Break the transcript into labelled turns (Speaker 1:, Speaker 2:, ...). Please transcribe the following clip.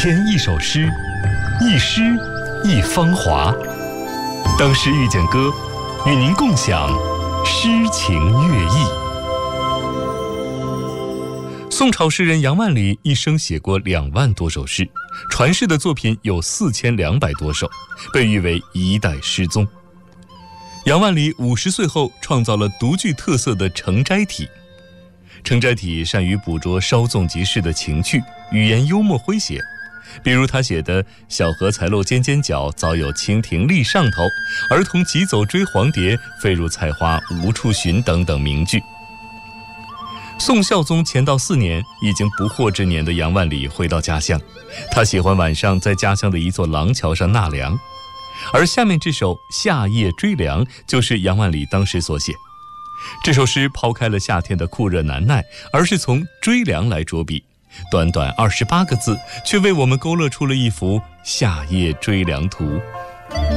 Speaker 1: 天一首诗，一诗一芳华。当诗遇见歌，与您共享诗情悦意。宋朝诗人杨万里一生写过2万多首诗，传世的作品有4200多首，被誉为一代诗宗。杨万里50岁后创造了独具特色的诚斋体。诚斋体善于捕捉稍纵即逝的情趣，语言幽默诙谐。比如他写的“小荷才露尖尖角，早有蜻蜓立上头，儿童急走追黄蝶，飞入菜花无处寻”等等名句。宋孝宗乾道4年，已经不惑之年的杨万里回到家乡，他喜欢晚上在家乡的一座廊桥上纳凉，而下面这首《夏夜追凉》就是杨万里当时所写。这首诗抛开了夏天的酷热难耐，而是从追凉来着笔，短短28个字，却为我们勾勒出了一幅夏夜追凉图。